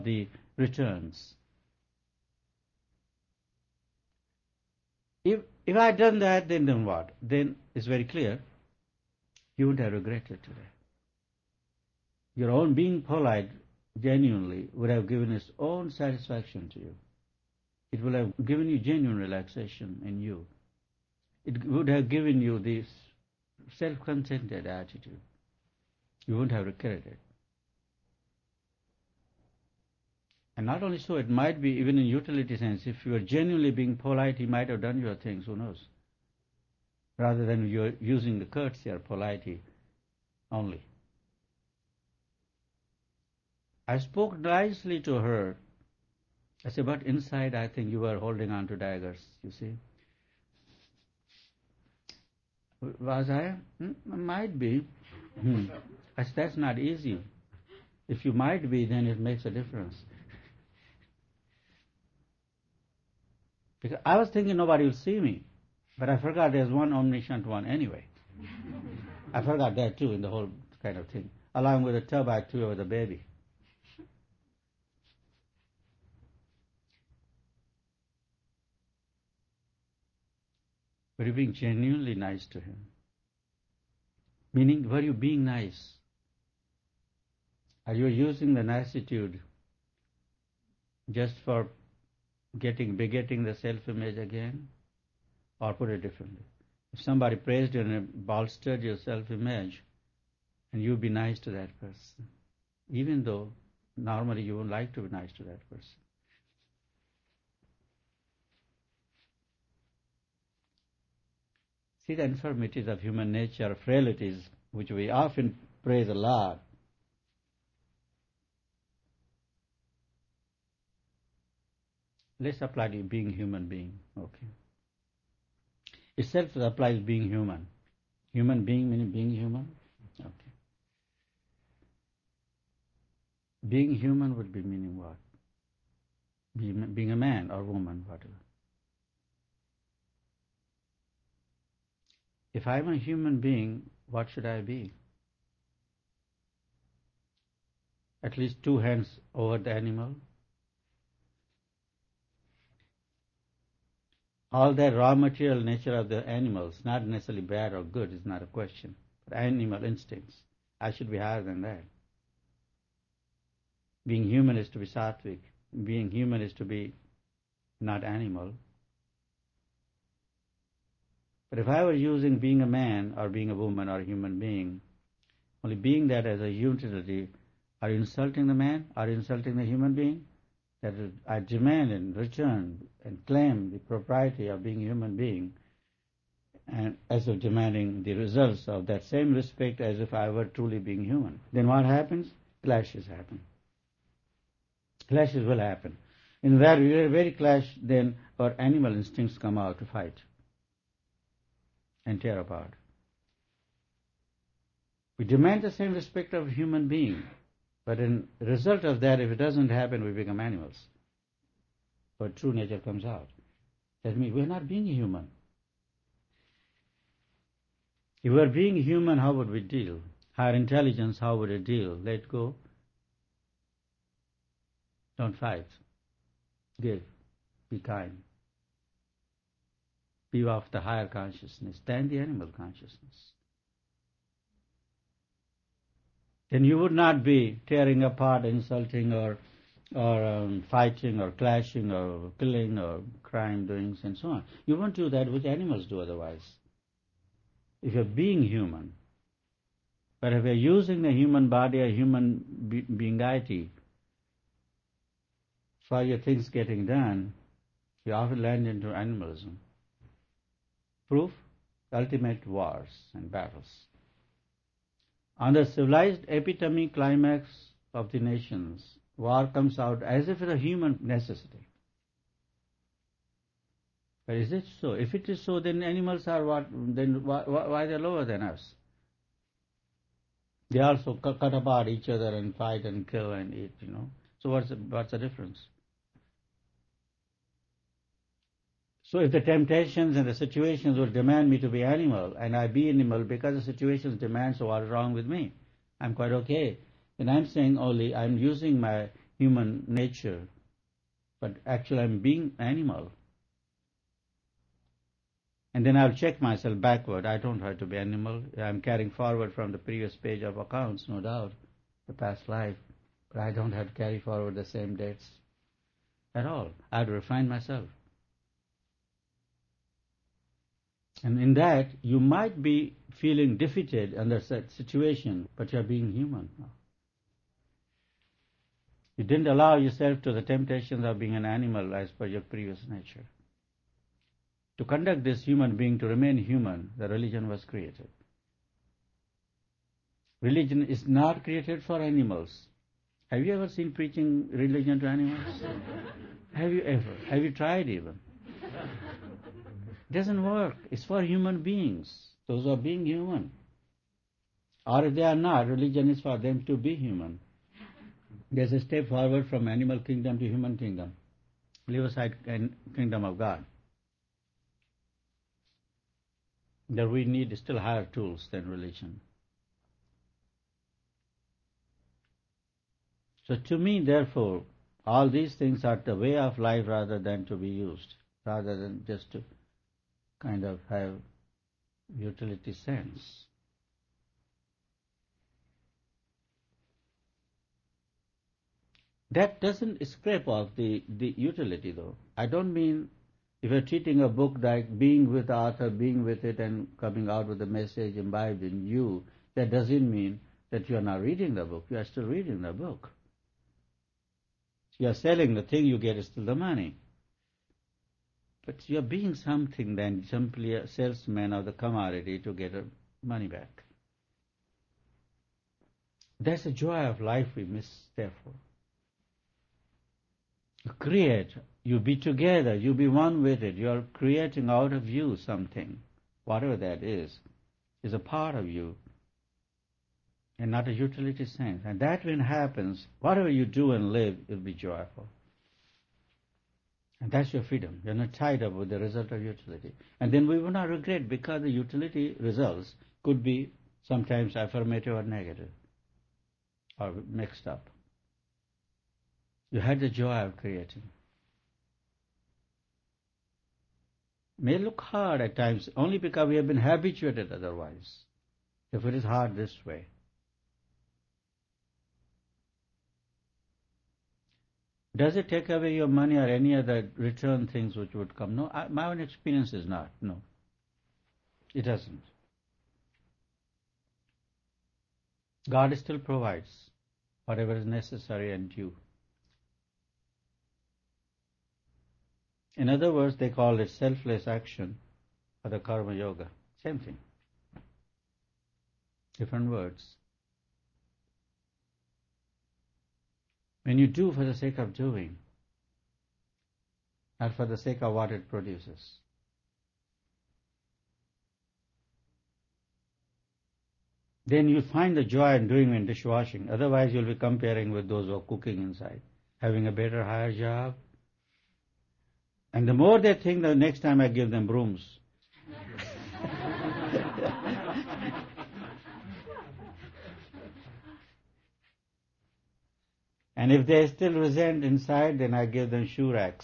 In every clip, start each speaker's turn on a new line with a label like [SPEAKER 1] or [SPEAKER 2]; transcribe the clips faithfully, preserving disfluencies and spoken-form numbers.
[SPEAKER 1] the returns. If if I had done that, then then what? Then it's very clear, you wouldn't have regretted today. Your own being polite genuinely would have given its own satisfaction to you. It would have given you genuine relaxation in you. It would have given you this self-contented attitude. You wouldn't have regretted it. And not only so, it might be even in utility sense, if you were genuinely being polite, he might have done your things, who knows? Rather than you're using the courtesy or polity only. I spoke nicely to her. I said, but inside I think you were holding on to daggers, you see. Was I? Hmm, might be. Hmm. I said, that's not easy. If you might be, then it makes a difference. Because I was thinking nobody will see me, but I forgot there's one omniscient one anyway. I forgot that too in the whole kind of thing, along with the tub I threw over the baby. Were you being genuinely nice to him? Meaning, were you being nice? Are you using the nicitude just for getting, begetting the self-image again? Or put it differently. If somebody praised you and bolstered your self-image, and you be nice to that person, even though normally you wouldn't like to be nice to that person. See the infirmities of human nature, frailties, which we often praise a lot. Let's apply to being human being. Okay. Itself applies being human. Human being meaning being human. Okay. Being human would be meaning what? Being, being a man or woman, whatever. If I'm a human being, what should I be? At least two hands over the animal. All that raw material nature of the animals, not necessarily bad or good, is not a question. But animal instincts, I should be higher than that. Being human is to be sattvic. Being human is to be not animal. But if I were using being a man or being a woman or a human being, only being that as a utility, are you insulting the man? Are you insulting the human being? That is, I demand in return and claim the propriety of being a human being, and as of demanding the results of that same respect as if I were truly being human. Then what happens? Clashes happen. Clashes will happen. In very, very clash, then our animal instincts come out to fight and tear apart. We demand the same respect of a human being, but in result of that, if it doesn't happen, we become animals. But true nature comes out. That means we're not being human. If we were being human, how would we deal? Higher intelligence, how would it deal? Let go. Don't fight. Give. Be kind. Be of the higher consciousness than the animal consciousness. Then you would not be tearing apart, insulting, or or um, fighting, or clashing, or killing, or crime doings, and so on. You won't do that which animals do otherwise. If you're being human, but if you're using the human body or human be- beingity for your things getting done, you often land into animalism. Proof? Ultimate wars and battles. On the civilized epitome climax of the nations, war comes out as if it's a human necessity. But is it so? If it is so, then animals are what? Then why, why they are lower than us? They also cut apart each other and fight and kill and eat, you know. So what's the, what's the difference? So if the temptations and the situations would demand me to be animal, and I be animal because the situations demand, so what is wrong with me? I'm quite okay. And I'm saying only I'm using my human nature, but actually I'm being animal. And then I'll check myself backward. I don't have to be animal. I'm carrying forward from the previous page of accounts, no doubt, the past life. But I don't have to carry forward the same dates at all. I have to refine myself. And in that, you might be feeling defeated under that situation, but you're being human now. You didn't allow yourself to the temptations of being an animal as per your previous nature. To conduct this human being, to remain human, the religion was created. Religion is not created for animals. Have you ever seen preaching religion to animals? Have you ever? Have you tried even? It doesn't work. It's for human beings. Those who are being human. Or if they are not, religion is for them to be human. There's a step forward from animal kingdom to human kingdom. Leave aside kingdom of God. That we need still higher tools than religion. So to me, therefore, all these things are the way of life rather than to be used, rather than just to kind of have utility sense. That doesn't scrape off the, the utility though. I don't mean if you're treating a book like being with the author, being with it and coming out with a message imbibed in you, that doesn't mean that you are not reading the book. You are still reading the book. You are selling the thing, you get still the money. But you are being something than simply a salesman of the commodity to get a money back. That's the joy of life we miss, therefore. You create, you be together, you be one with it. You are creating out of you something, whatever that is, is a part of you and not a utility sense. And that when happens, whatever you do and live, you'll be joyful. And that's your freedom. You're not tied up with the result of utility. And then we will not regret because the utility results could be sometimes affirmative or negative or mixed up. You had the joy of creating. May look hard at times only because we have been habituated otherwise. If it is hard this way. Does it take away your money or any other return things which would come? No, I, my own experience is not. No, it doesn't. God still provides whatever is necessary and due. In other words, they call it selfless action or the karma yoga. Same thing. Different words. When you do for the sake of doing, not for the sake of what it produces. Then you find the joy in doing in dishwashing. Otherwise you'll be comparing with those who are cooking inside, having a better, higher job. And the more they think, the next time I give them brooms. And if they still resent inside, then I give them shoe racks.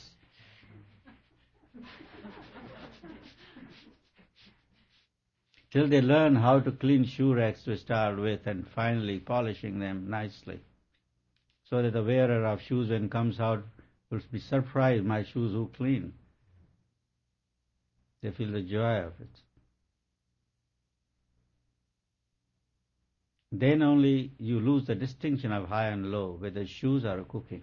[SPEAKER 1] Till they learn how to clean shoe racks to start with and finally polishing them nicely. So that the wearer of shoes when comes out will be surprised, my shoes who clean. They feel the joy of it. Then only you lose the distinction of high and low, whether shoes or cooking.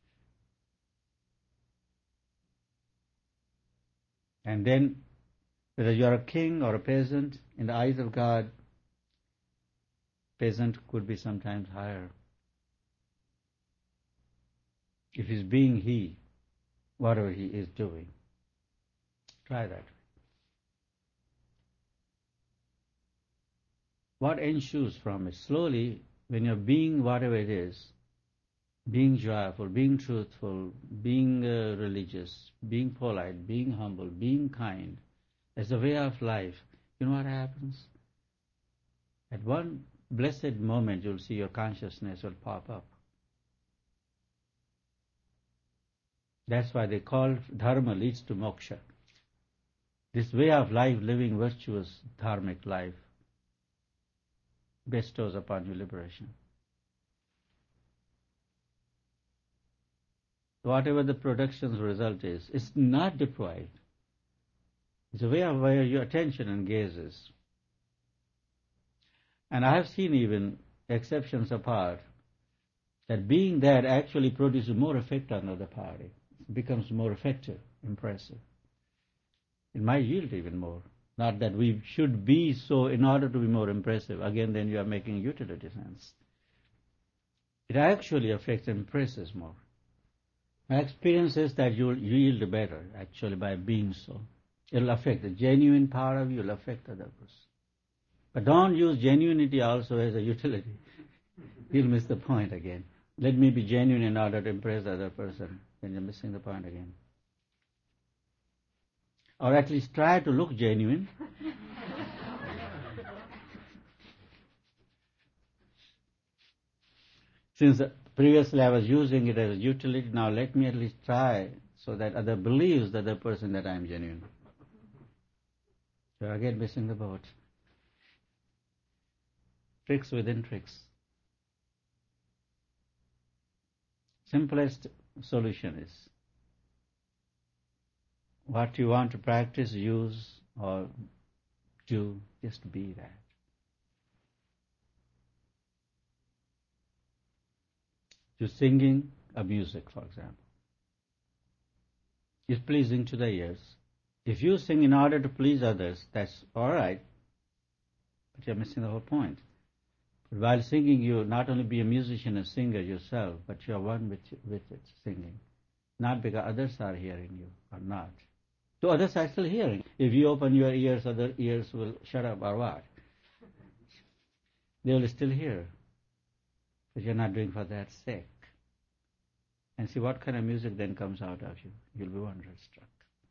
[SPEAKER 1] And then, whether you are a king or a peasant, in the eyes of God, peasant could be sometimes higher. If he's being he, whatever he is doing. Try that. What ensues from it? Slowly, when you're being whatever it is, being joyful, being truthful, being uh, religious, being polite, being humble, being kind, as a way of life, you know what happens? At one blessed moment, you'll see your consciousness will pop up. That's why they call dharma leads to moksha. This way of life, living virtuous dharmic life, bestows upon you liberation. Whatever the production's result is, it's not deprived. It's a way of where your attention and gaze is. And I have seen, even exceptions apart, that being there actually produces more effect on the other party. It becomes more effective, impressive. It might yield even more. Not that we should be so in order to be more impressive. Again, then you are making utility sense. It actually affects and impresses more. My experience is that you'll yield better, actually, by being so. It'll affect the genuine part of you, it'll affect other person. But don't use genuinity also as a utility. You'll miss the point again. Let me be genuine in order to impress the other person. Then you're missing the point again. Or at least try to look genuine. Since previously I was using it as a utility, now let me at least try so that other believes the other person that I am genuine. So again missing the boat. Tricks within tricks. Simplest solution is what you want to practice, use, or do, just be that. To singing a music, for example, is pleasing to the ears. If you sing in order to please others, that's all right, but you're missing the whole point. But while singing, you not only be a musician and singer yourself, but you are one with, with it, singing. Not because others are hearing you or not. So others are still hearing. If you open your ears, other ears will shut up or what? They will still hear. But you're not doing for that sake. And see what kind of music then comes out of you. You'll be wonderstruck.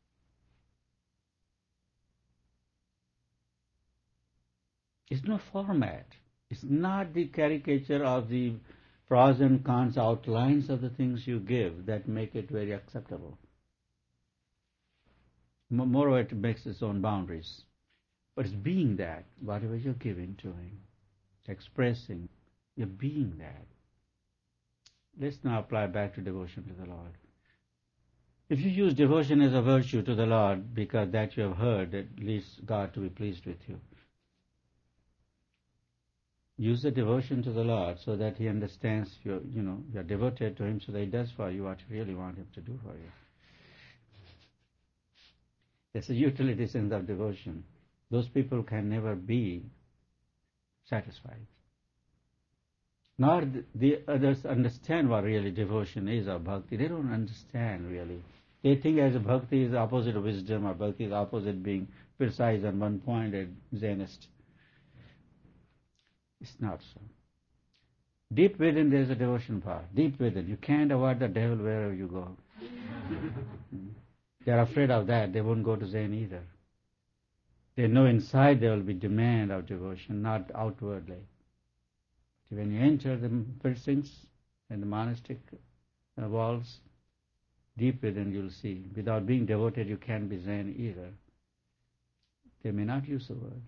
[SPEAKER 1] It's no format. It's not the caricature of the pros and cons outlines of the things you give that make it very acceptable. Moreover, it makes its own boundaries. But it's being that, whatever you're giving to Him, expressing, you're being that. Let's now apply back to devotion to the Lord. If you use devotion as a virtue to the Lord because that you have heard that leads God to be pleased with you, use the devotion to the Lord so that He understands you, you know, you're devoted to Him so that He does for you what you really want Him to do for you. It's a utility sense of devotion. Those people can never be satisfied. Nor the others understand what really devotion is or bhakti. They don't understand really. They think as bhakti is the opposite of wisdom, or bhakti is the opposite being precise and one-pointed, Zenist. It's not so. Deep within there is a devotion part. Deep within. You can't avoid the devil wherever you go. They are afraid of that. They won't go to Zen either. They know inside there will be demand of devotion, not outwardly. When you enter the precincts and the monastic walls, deep within you'll see. Without being devoted, you can't be Zen either. They may not use the word.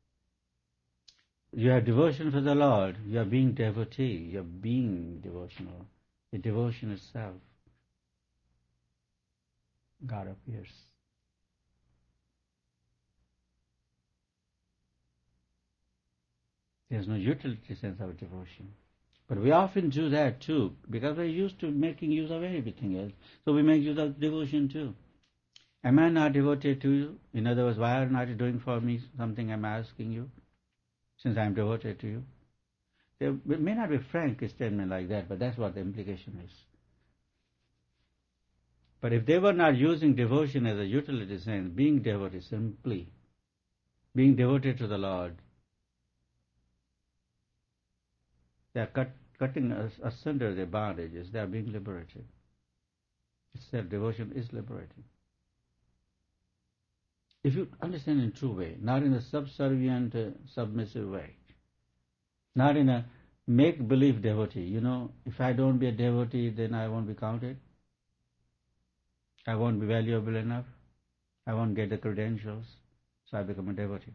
[SPEAKER 1] You have devotion for the Lord. You are being devotee. You are being devotional. The devotion itself, God appears. There's no utility sense of devotion. But we often do that too, because we're used to making use of everything else. So we make use of devotion too. Am I not devoted to you? In other words, why are you not doing for me something I'm asking you, since I'm devoted to you? There may not be frank statement like that, but that's what the implication is. But if they were not using devotion as a utility sense, being devoted simply, being devoted to the Lord, they are cut, cutting asunder their bondages. They are being liberated. Itself, devotion is liberating. If you understand in true way, not in a subservient, uh, submissive way, not in a make-believe devotee. You know, if I don't be a devotee, then I won't be counted. I won't be valuable enough. I won't get the credentials, so I become a devotee.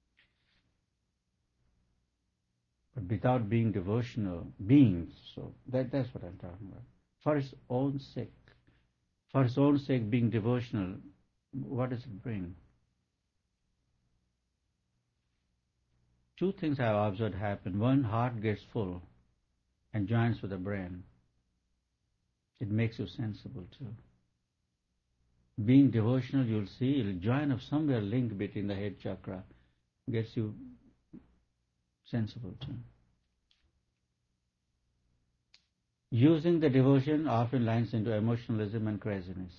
[SPEAKER 1] But without being devotional beings, so that, that's what I'm talking about. For its own sake. For its own sake, being devotional, what does it bring? Two things I have observed happen. One, heart gets full and joins with the brain. It makes you sensible too. Being devotional, you'll see, it'll join up somewhere linked between the head chakra, gets you sensible too. Using the devotion often lands into emotionalism and craziness.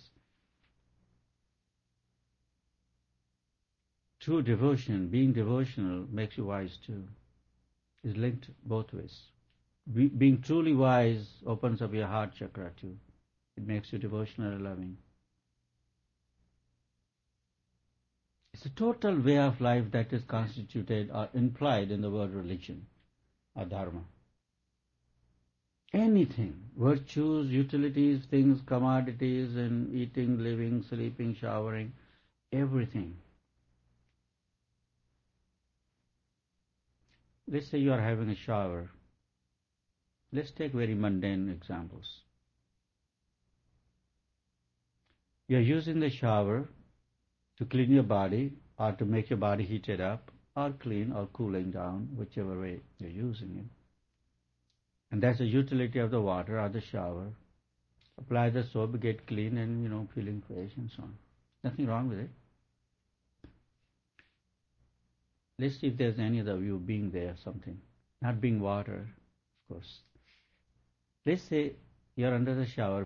[SPEAKER 1] True devotion, being devotional, makes you wise too. It's linked both ways. Be, being truly wise opens up your heart chakra too. It makes you devotional and loving. It's a total way of life that is constituted or implied in the word religion or dharma. Anything, virtues, utilities, things, commodities, and eating, living, sleeping, showering, everything. Let's say you are having a shower. Let's take very mundane examples. You are using the shower to clean your body or to make your body heated up or clean or cooling down, whichever way you're using it. And that's the utility of the water or the shower. Apply the soap, get clean and, you know, feeling fresh and so on. Nothing wrong with it. Let's see if there's any other view being there, something. Not being water, of course. Let's say you're under the shower.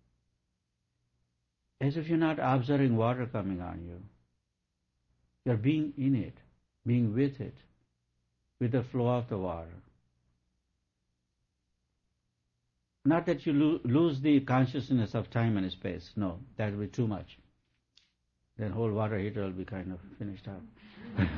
[SPEAKER 1] As if you're not observing water coming on you. You're being in it, being with it, with the flow of the water. Not that you lo- lose the consciousness of time and space. No, that will be too much. Then whole water heater will be kind of finished up.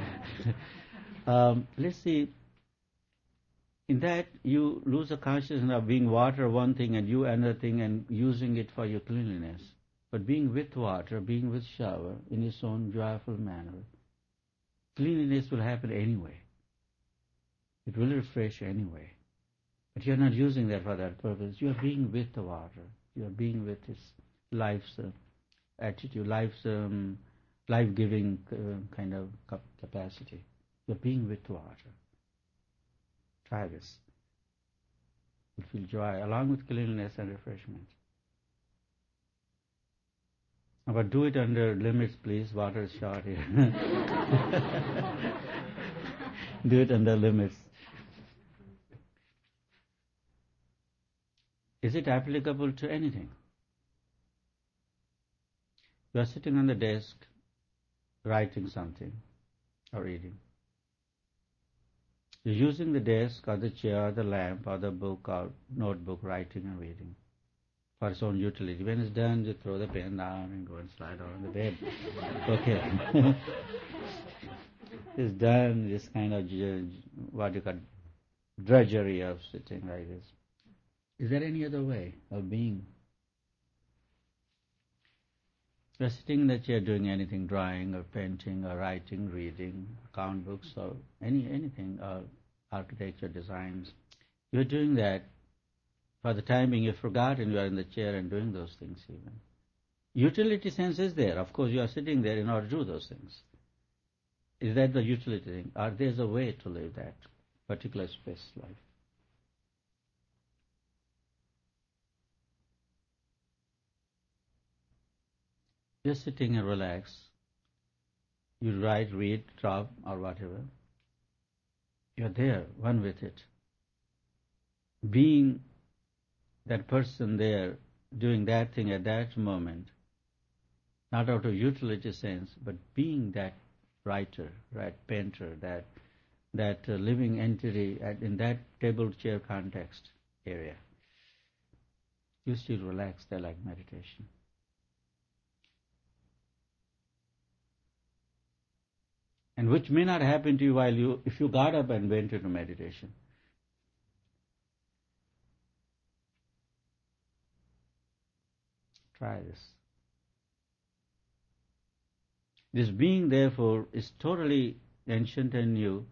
[SPEAKER 1] um, let's see. In that, you lose the consciousness of being water one thing and you another thing and using it for your cleanliness. But being with water, being with shower in its own joyful manner, cleanliness will happen anyway. It will refresh anyway. But you're not using that for that purpose. You're being with the water. You're being with its life's uh, attitude, life's um, life-giving uh, kind of capacity. You're being with water. Try this. You'll feel joy along with cleanliness and refreshment. But do it under limits, please. Water is short here. Do it under limits. Is it applicable to anything? You are sitting on the desk, writing something or reading. You're using the desk or the chair or the lamp or the book or notebook, writing and reading for its own utility. When it's done, you throw the pen down and go and slide on the bed. Okay. It's done, this kind of, what you call, drudgery of sitting like this. Is there any other way of being? You're sitting in the chair doing anything, drawing or painting or writing, reading, account books or any anything, or architecture, designs. You're doing that. For the time being, you've forgotten you are in the chair and doing those things even. Utility sense is there. Of course, you are sitting there in order to do those things. Is that the utility thing? Or there's a way to live that particular space life? Just sitting and relax. You write, read, draw, or whatever. You're there, one with it. Being that person there, doing that thing at that moment, not out of utility sense, but being that writer, that painter, that that uh, living entity at, in that table chair context area. You still relax there like meditation. And which may not happen to you while you, if you got up and went into meditation. Try this. This being, therefore, is totally ancient and new.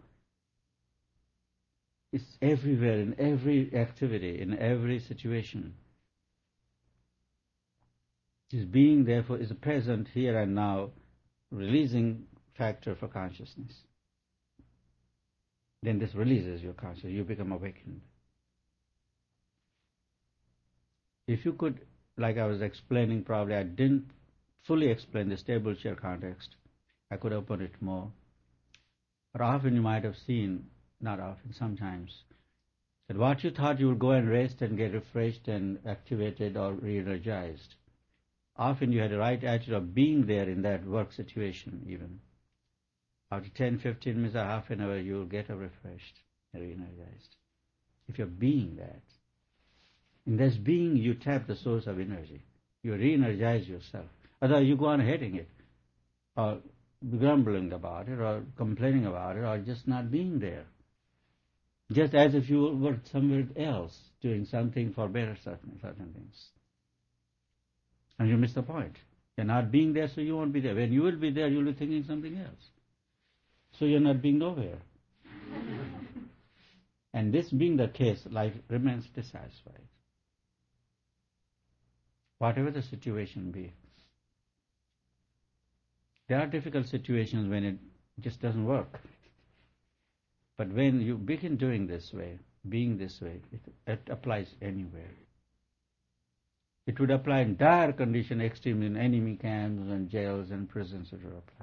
[SPEAKER 1] It's everywhere, in every activity, in every situation. This being, therefore, is present here and now, releasing factor for consciousness. Then this releases your consciousness. You become awakened. If you could, like I was explaining, probably I didn't fully explain the stable chair context. I could open it more. But often you might have seen, not often, sometimes, that what you thought you would go and rest and get refreshed and activated or re-energized, often you had the right attitude of being there in that work situation even. After ten, fifteen minutes or half an hour, you will get refreshed and re-energized. If you're being that. In this being, you tap the source of energy. You re-energize yourself. Otherwise, you go on hating it, or grumbling about it, or complaining about it, or just not being there. Just as if you were somewhere else doing something for better certain, certain things. And you miss the point. You're not being there, so you won't be there. When you will be there, you'll be thinking something else. So you're not being nowhere. And this being the case, life remains dissatisfied. Whatever the situation be. There are difficult situations when it just doesn't work. But when you begin doing this way, being this way, it, it applies anywhere. It would apply in dire condition, extreme in enemy camps and jails and prisons, it would apply.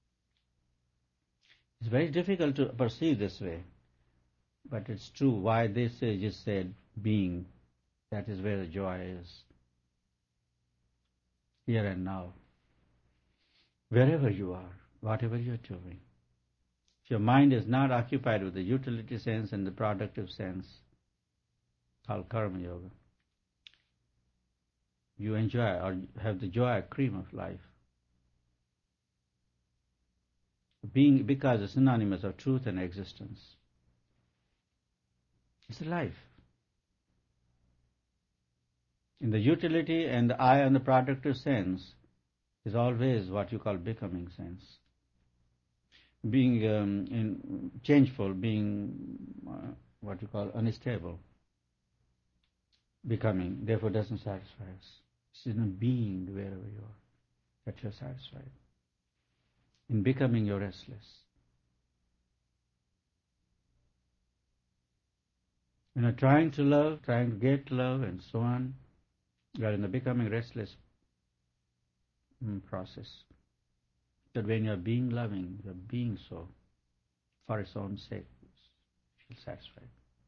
[SPEAKER 1] It's very difficult to perceive this way, but it's true. Why this sage said being, that is where the joy is. Here and now. Wherever you are, whatever you're doing. If your mind is not occupied with the utility sense and the productive sense, called karma yoga, you enjoy or have the joy, cream of life. Being, because it's synonymous of truth and existence. It's life. In the utility and the I and the productive sense is always what you call becoming sense. Being um, in, changeful, being uh, what you call unstable. Becoming, therefore, doesn't satisfy us. It's in being wherever you are that you're satisfied. In becoming, you're restless. You know, trying to love, trying to get love, and so on, you are in the becoming restless process. But when you are being loving, you are being so, for its own sake, you feel satisfied.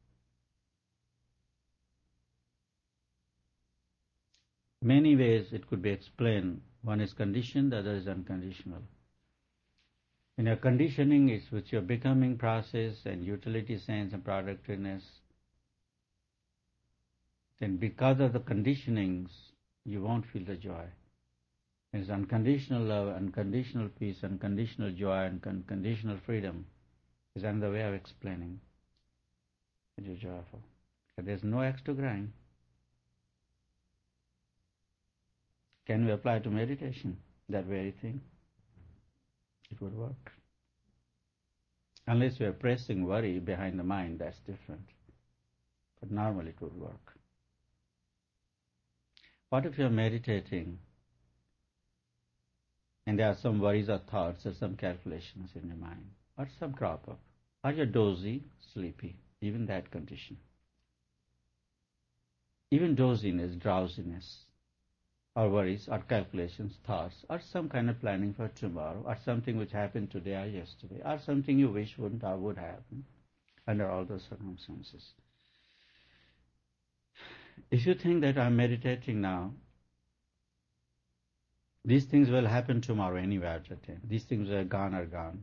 [SPEAKER 1] Many ways it could be explained. One is conditioned, the other is unconditional. In your conditioning, it's with your becoming process and utility sense and productiveness. Then because of the conditionings, you won't feel the joy. It's unconditional love, unconditional peace, unconditional joy, and unconditional freedom is another way of explaining that you're joyful. But there's no axe to grind. Can we apply to meditation that very thing? It would work. Unless we are pressing worry behind the mind, that's different. But normally it would work. What if you're meditating and there are some worries or thoughts or some calculations in your mind, or some crop up, or you're dozy, sleepy, even that condition. Even doziness, drowsiness, or worries, or calculations, thoughts, or some kind of planning for tomorrow, or something which happened today or yesterday, or something you wish wouldn't or would happen under all those circumstances. If you think that I'm meditating now, these things will happen tomorrow anyway after ten. These things are gone are gone.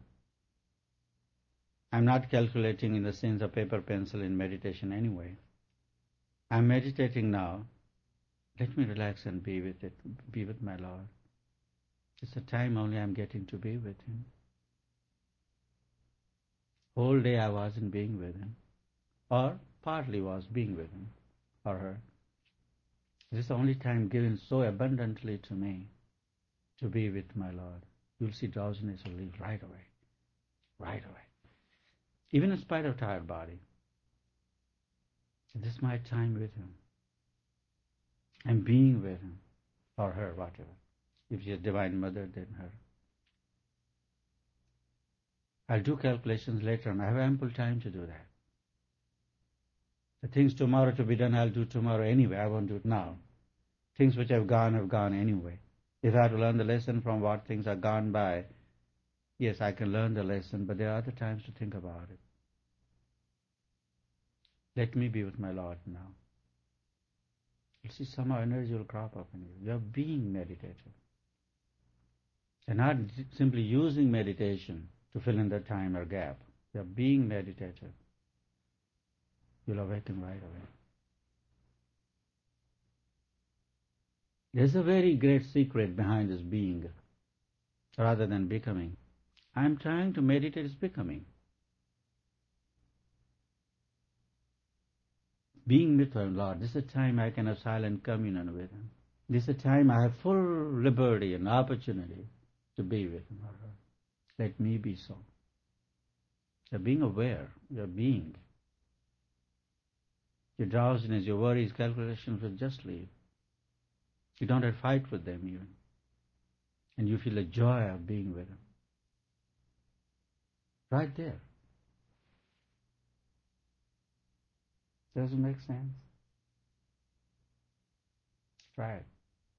[SPEAKER 1] I'm not calculating in the sense of paper pencil in meditation anyway. I'm meditating now. Let me relax and be with it, be with my Lord. It's a time only I'm getting to be with Him. Whole day I wasn't being with Him, or partly was being with Him or her. This is the only time given so abundantly to me to be with my Lord. you'll see drowsiness will leave right away. Right away. Even in spite of tired body. This is my time with him. I'm being with him. Or her, whatever. If she is Divine Mother, then her. I'll do calculations later on. I have ample time to do that. The things tomorrow to be done, I'll do tomorrow anyway. I won't do it now. Things which have gone, have gone anyway. If I have to learn the lesson from what things are gone by, yes, I can learn the lesson, but there are other times to think about it. Let me be with my Lord now. You'll see somehow energy will crop up in you. You're being meditative. You're not simply using meditation to fill in the time or gap. You're being meditative. You'll awaken right away. There's a very great secret behind this being, rather than becoming. I'm trying to meditate is becoming. Being with my Lord, this is a time I can have silent communion with Him. This is a time I have full liberty and opportunity to be with Him or her. Let me be so. You're being aware, you're being. Your drowsiness, your worries, calculations will just leave. You don't have to fight with them even. And you feel the joy of being with Him. Right there. Does it make sense? Try it.